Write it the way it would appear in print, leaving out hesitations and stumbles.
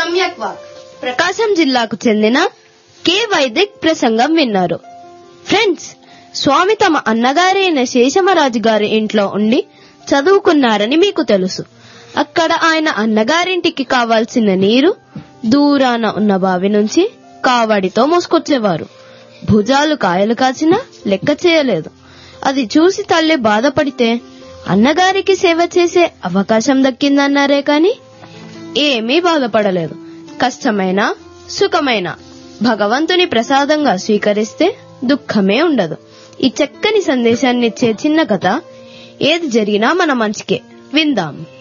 సమ్యక్ వాక్. ప్రకాశం జిల్లాకు చెందిన కె వైదిక్ ప్రసంగం విన్నారు. ఫ్రెండ్స్, స్వామి తమ అన్నగారైన శేషమరాజు గారి ఇంట్లో ఉండి చదువుకున్నారని మీకు తెలుసు. అక్కడ ఆయన అన్నగారింటికి కావాల్సిన నీరు దూరాన ఉన్న బావి నుంచి కావడితో మోసుకొచ్చేవారు. భుజాలు కాయలు కాచినా లెక్క చేయలేదు. అది చూసి తల్లి బాధపడితే అన్నగారికి సేవ చేసే అవకాశం దక్కిందన్నారే కాని ఏమీ బాధపడలేదు. కష్టమైన సుఖమైన భగవంతుని ప్రసాదంగా స్వీకరిస్తే దుఃఖమే ఉండదు. ఈ చక్కని సందేశాన్నిచ్చే చిన్న కథ ఏది జరిగినా మన మంచికే. విందాం.